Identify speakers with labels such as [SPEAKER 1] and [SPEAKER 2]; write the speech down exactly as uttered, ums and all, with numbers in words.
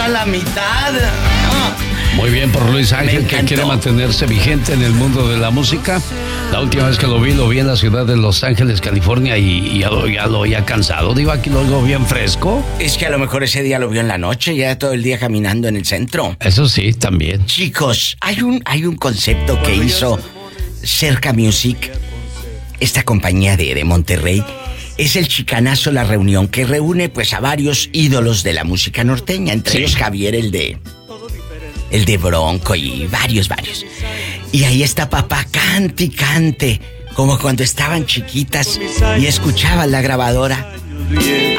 [SPEAKER 1] a la mitad.
[SPEAKER 2] Muy bien por Luis Ángel, que quiere mantenerse vigente en el mundo de la música. La última vez que lo vi, lo vi en la ciudad de Los Ángeles, California, y, y ya, lo, ya lo había cansado. Digo, aquí lo veo bien fresco.
[SPEAKER 1] Es que a lo mejor ese día lo vio en la noche, ya todo el día caminando en el centro.
[SPEAKER 2] Eso sí, también.
[SPEAKER 1] Chicos, hay un, hay un concepto que hizo Cerca Music, esta compañía de, de Monterrey. Es el Chicanazo, la reunión que reúne pues a varios ídolos de la música norteña, entre sí. ellos Javier, el de el de Bronco, y varios, varios. Y ahí está papá, cante y cante, como cuando estaban chiquitas y escuchaban la grabadora.